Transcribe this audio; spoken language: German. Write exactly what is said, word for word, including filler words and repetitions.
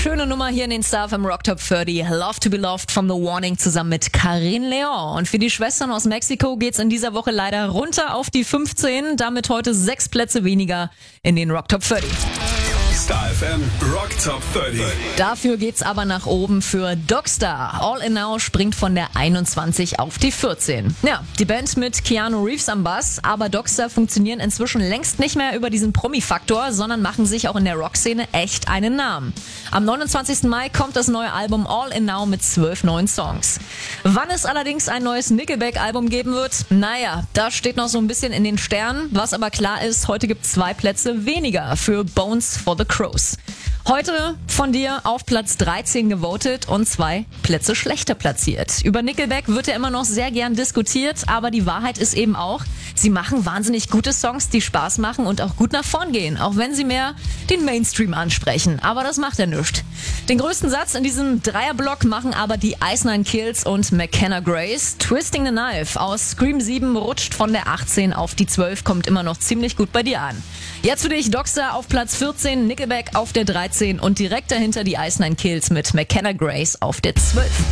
Schöne Nummer hier in den Star F M Rock Top dreißig. Love to be Loved from The Warning zusammen mit Karin Leon. Und für die Schwestern aus Mexiko geht's in dieser Woche leider runter auf die fünfzehn. Damit heute sechs Plätze weniger in den Rock Top dreißig. Star F M Rock Top dreißig. Dafür geht's aber nach oben für Dogstar. All In Now springt von der einundzwanzig auf die vierzehn. Ja, die Band mit Keanu Reeves am Bass, aber Dogstar funktionieren inzwischen längst nicht mehr über diesen Promi-Faktor, sondern machen sich auch in der Rockszene echt einen Namen. Am neunundzwanzigsten Mai kommt das neue Album All In Now mit zwölf neuen Songs. Wann es allerdings ein neues Nickelback-Album geben wird, naja, das steht noch so ein bisschen in den Sternen. Was aber klar ist, heute gibt's zwei Plätze weniger für Bones for the Crows. Heute von dir auf Platz dreizehn gewotet und zwei Plätze schlechter platziert. Über Nickelback wird ja immer noch sehr gern diskutiert, aber die Wahrheit ist eben auch, sie machen wahnsinnig gute Songs, die Spaß machen und auch gut nach vorn gehen, auch wenn sie mehr den Mainstream ansprechen. Aber das macht ja nichts. Den größten Satz in diesem Dreierblock machen aber die Ice Nine Kills und McKenna Grace. Twisting the Knife aus Scream sieben rutscht von der achtzehn auf die zwölf, kommt immer noch ziemlich gut bei dir an. Jetzt für dich Dogstar auf Platz vierzehn, Nickelback auf der dreizehn und direkt dahinter die Ice Nine Kills mit McKenna Grace auf der zwölf.